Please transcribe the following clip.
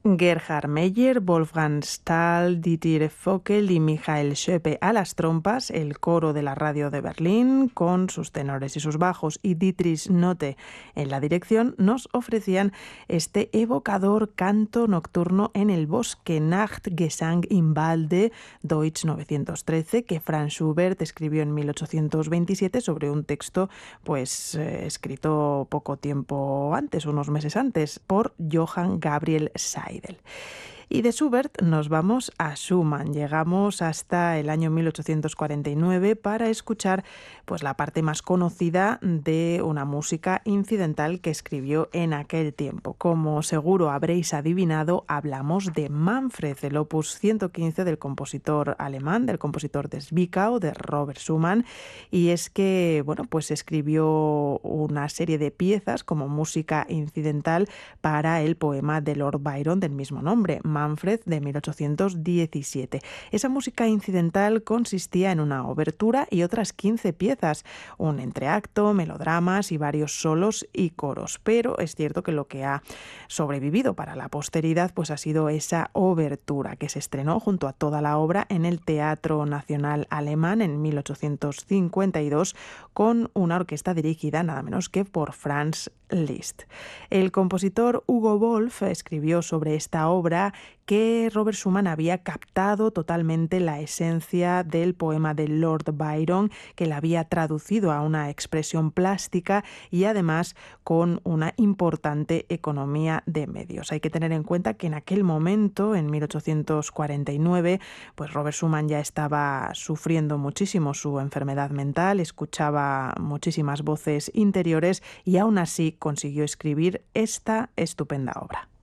Gerhard Meyer, Wolfgang Stahl, Dieter Fockel y Michael Schöpe a las trompas, el coro de la radio de Berlín, con sus tenores y sus bajos, y Dietrich Notte en la dirección, nos ofrecían este evocador canto nocturno en el bosque, Nachtgesang im Walde, Deutsch 913, que Franz Schubert escribió en 1827 sobre un texto escrito poco tiempo antes, unos meses antes, por Johann Gabriel Seidel. Y de Schubert nos vamos a Schumann. Llegamos hasta el año 1849 para escuchar la parte más conocida de una música incidental que escribió en aquel tiempo. Como seguro habréis adivinado, hablamos de Manfred, el opus 115 del compositor alemán, del compositor de Zwickau, de Robert Schumann. Y es que, escribió una serie de piezas como música incidental para el poema de Lord Byron del mismo nombre, Manfred, de 1817. Esa música incidental consistía en una obertura y otras 15 piezas, un entreacto, melodramas y varios solos y coros. Pero es cierto que lo que ha sobrevivido para la posteridad ha sido esa obertura, que se estrenó junto a toda la obra en el Teatro Nacional Alemán en 1852 con una orquesta dirigida nada menos que por Franz Liszt. El compositor Hugo Wolf escribió sobre esta obra que Robert Schumann había captado totalmente la esencia del poema de Lord Byron, que la había traducido a una expresión plástica y además con una importante economía de medios. Hay que tener en cuenta que en aquel momento, en 1849, Robert Schumann ya estaba sufriendo muchísimo su enfermedad mental, escuchaba muchísimas voces interiores y aún así consiguió escribir esta estupenda obra.